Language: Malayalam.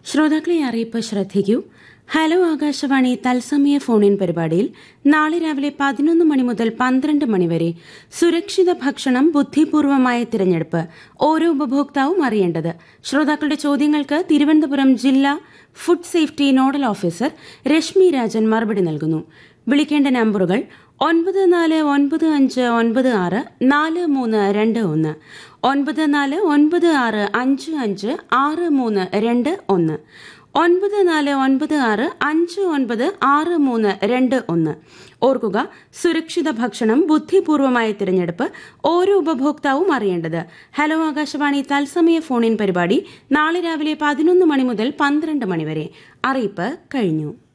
ശ്രോതാക്കളെ അറിയിപ്പ് ശ്രദ്ധിക്കൂ. ഹലോ ആകാശവാണി തത്സമയ ഫോൺ ഇൻ പരിപാടിയിൽ നാളെ രാവിലെ 11 മണി മുതൽ 12 മണി വരെ സുരക്ഷിത ഭക്ഷണം ബുദ്ധിപൂർവമായ തിരഞ്ഞെടുപ്പ് ഓരോ ഉപഭോക്താവും അറിയേണ്ടത്. ശ്രോതാക്കളുടെ ചോദ്യങ്ങൾക്ക് തിരുവനന്തപുരം ജില്ലാ food safety nodal officer Rashmi Rajan മറുപടി നൽകുന്നു. വിളിക്കേണ്ട നമ്പറുകൾ 9495964321, 9496556321, 9496596321. ഓർക്കുക, സുരക്ഷിത ഭക്ഷണം ബുദ്ധിപൂർവമായ തിരഞ്ഞെടുപ്പ് ഓരോ ഉപഭോക്താവും അറിയേണ്ടത്. ഹലോ ആകാശവാണി തത്സമയ ഫോൺ ഇൻ പരിപാടി നാളെ രാവിലെ 11 മണി മുതൽ 12 മണി വരെ. അറിയിപ്പ് കഴിഞ്ഞു.